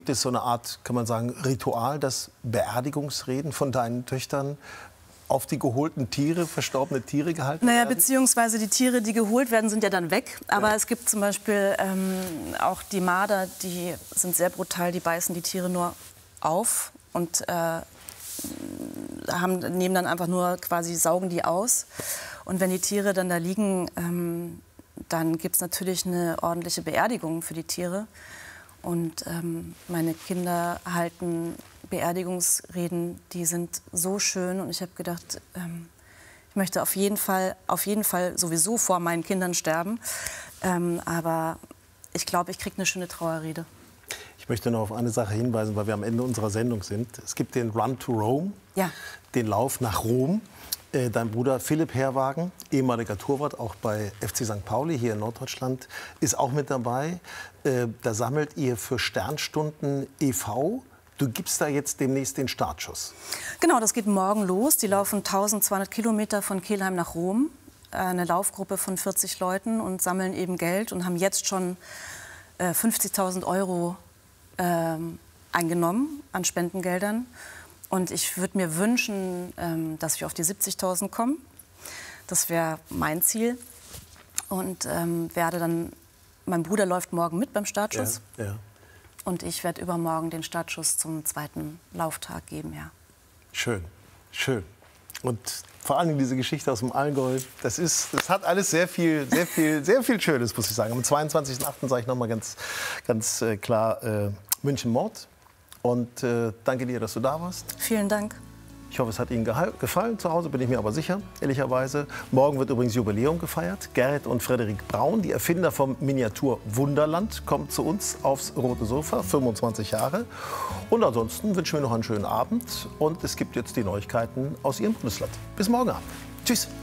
Das ist so eine Art, kann man sagen, Ritual, das Beerdigungsreden von deinen Töchtern auf die geholten Tiere, verstorbene Tiere gehalten werden? Naja, beziehungsweise die Tiere, die geholt werden, sind ja dann weg. Aber ja, es gibt zum Beispiel auch die Marder, die sind sehr brutal, die beißen die Tiere nur auf und nehmen dann einfach nur quasi, saugen die aus. Und wenn die Tiere dann da liegen, dann gibt es natürlich eine ordentliche Beerdigung für die Tiere. Und meine Kinder halten Beerdigungsreden, die sind so schön. Und ich habe gedacht, ich möchte auf jeden Fall sowieso vor meinen Kindern sterben. Aber ich glaube, ich kriege eine schöne Trauerrede. Ich möchte noch auf eine Sache hinweisen, weil wir am Ende unserer Sendung sind. Es gibt den Run to Rome, ja, den Lauf nach Rom. Dein Bruder Philipp Herrwagen, ehemaliger Torwart, auch bei FC St. Pauli hier in Norddeutschland, ist auch mit dabei. Da sammelt ihr für Sternstunden e.V. Du gibst da jetzt demnächst den Startschuss. Genau, das geht morgen los. Die laufen 1200 Kilometer von Kelheim nach Rom. Eine Laufgruppe von 40 Leuten und sammeln eben Geld und haben jetzt schon 50.000 Euro eingenommen an Spendengeldern. Und ich würde mir wünschen, dass wir auf die 70.000 kommen. Das wäre mein Ziel. Und werde dann, mein Bruder läuft morgen mit beim Startschuss. Ja, ja. Und ich werde übermorgen den Startschuss zum zweiten Lauftag geben, ja. Schön, schön. Und vor allem diese Geschichte aus dem Allgäu, das hat alles sehr viel Schönes, muss ich sagen. Am 22.08. sage ich noch mal ganz klar München-Mord. Und danke dir, dass du da warst. Vielen Dank. Ich hoffe, es hat Ihnen gefallen. Zu Hause bin ich mir aber sicher, ehrlicherweise. Morgen wird übrigens Jubiläum gefeiert. Gerrit und Frederik Braun, die Erfinder vom Miniatur Wunderland, kommen zu uns aufs rote Sofa, 25 Jahre. Und ansonsten wünschen wir noch einen schönen Abend. Und es gibt jetzt die Neuigkeiten aus Ihrem Bundesland. Bis morgen Abend. Tschüss.